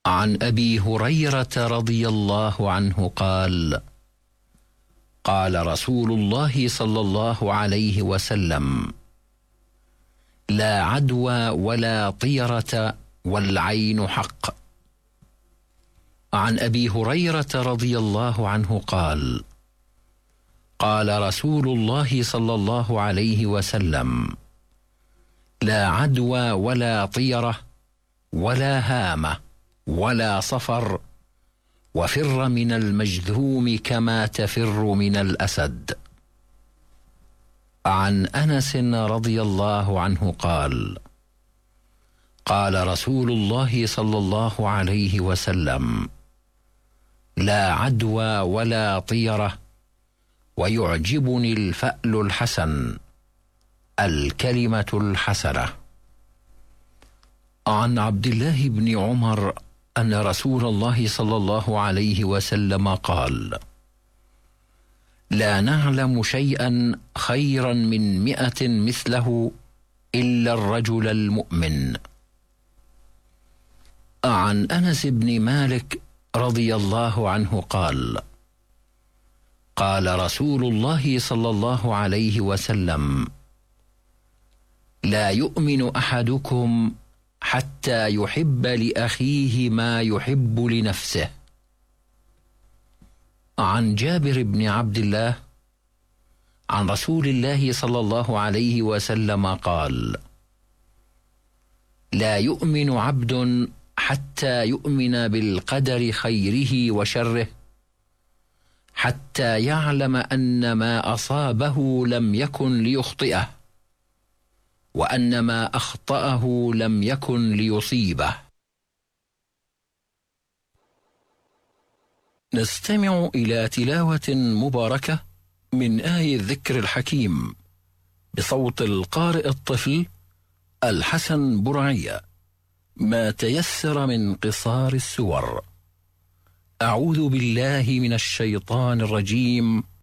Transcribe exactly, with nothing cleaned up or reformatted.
عن أبي هريرة رضي الله عنه قال: قال رسول الله صلى الله عليه وسلم: لا عدوى ولا طيرة والعين حق. عن أبي هريرة رضي الله عنه قال: قال رسول الله صلى الله عليه وسلم: لا عدوى ولا طيرة ولا هامة ولا صفر، وفر من المجذوم كما تفر من الأسد. عن أنس رضي الله عنه قال: قال رسول الله صلى الله عليه وسلم: لا عدوى ولا طيرة، ويعجبني الفأل الحسن، الكلمة الحسنة. عن عبد الله بن عمر أن رسول الله صلى الله عليه وسلم قال: لا نعلم شيئا خيرا من مئة مثله إلا الرجل المؤمن. عن أنس بن مالك رضي الله عنه قال: قال رسول الله صلى الله عليه وسلم: لا يؤمن أحدكم حتى يحب لأخيه ما يحب لنفسه. عن جابر بن عبد الله عن رسول الله صلى الله عليه وسلم قال: لا يؤمن عبد حتى يؤمن بالقدر خيره وشره، حتى يعلم أن ما أصابه لم يكن ليخطئه، وأن ما أخطأه لم يكن ليصيبه. نستمع إلى تلاوة مباركة من آية الذكر الحكيم بصوت القارئ الطفل الحسن برعية، ما تيسر من قصار السور. أعوذ بالله من الشيطان الرجيم.